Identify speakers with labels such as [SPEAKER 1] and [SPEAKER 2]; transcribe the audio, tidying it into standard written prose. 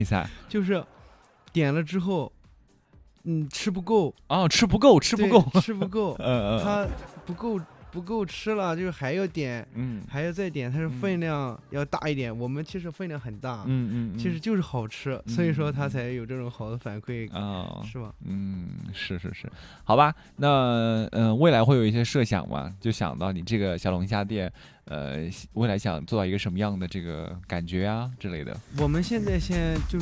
[SPEAKER 1] 比赛
[SPEAKER 2] 就是点了之后，吃不够
[SPEAKER 1] 哦，吃不够，吃不够，
[SPEAKER 2] 吃不够，它不够吃了，就是还要点，还要再点，它是分量要大一点。我们其实分量很大，其实就是好吃，所以说它才有这种好的反馈啊，是吧？
[SPEAKER 1] 是，好吧。那未来会有一些设想吗？就想到你这个小龙虾店，未来想做到一个什么样的这个感觉啊之类的？
[SPEAKER 2] 我们现在先就